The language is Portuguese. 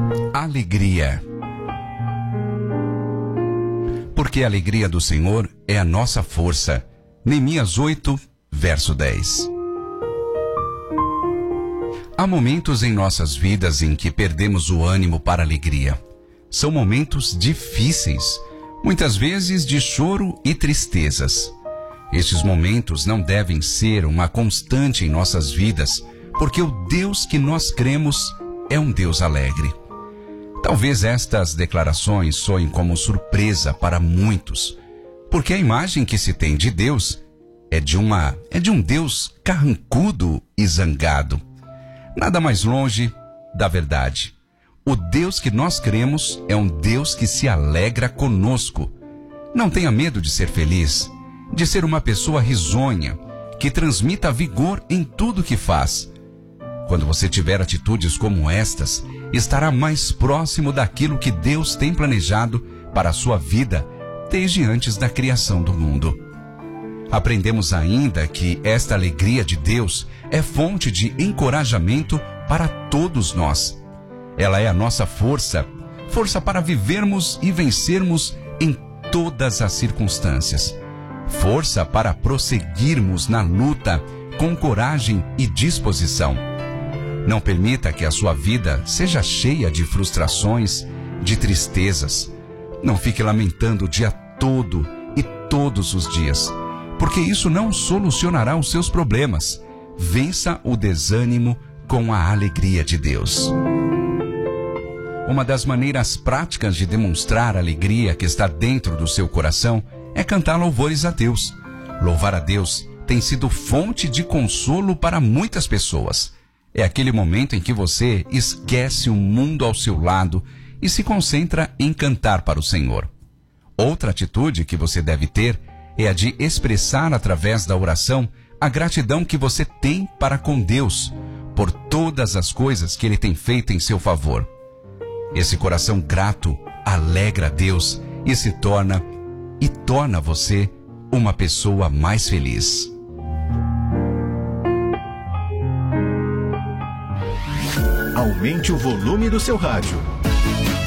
Alegria. Porque a alegria do Senhor é a nossa força. Neemias 8, verso 10. Há momentos em nossas vidas em que perdemos o ânimo para a alegria. São momentos difíceis, muitas vezes de choro e tristezas. Estes momentos não devem ser uma constante em nossas vidas, porque o Deus que nós cremos é um Deus alegre. Talvez estas declarações soem como surpresa para muitos, porque a imagem que se tem de Deus é de um Deus carrancudo e zangado. Nada mais longe da verdade. O Deus que nós cremos é um Deus que se alegra conosco. Não tenha medo de ser feliz, de ser uma pessoa risonha, que transmita vigor em tudo que faz. Quando você tiver atitudes como estas, estará mais próximo daquilo que Deus tem planejado para a sua vida desde antes da criação do mundo. Aprendemos ainda que esta alegria de Deus é fonte de encorajamento para todos nós. Ela é a nossa força para vivermos e vencermos em todas as circunstâncias. Força para prosseguirmos na luta com coragem e disposição. Não permita que a sua vida seja cheia de frustrações, de tristezas. Não fique lamentando o dia todo e todos os dias, porque isso não solucionará os seus problemas. Vença o desânimo com a alegria de Deus. Uma das maneiras práticas de demonstrar a alegria que está dentro do seu coração é cantar louvores a Deus. Louvar a Deus tem sido fonte de consolo para muitas pessoas. É aquele momento em que você esquece o mundo ao seu lado e se concentra em cantar para o Senhor. Outra atitude que você deve ter é a de expressar através da oração a gratidão que você tem para com Deus por todas as coisas que Ele tem feito em seu favor. Esse coração grato alegra a Deus e torna você uma pessoa mais feliz. Aumente o volume do seu rádio.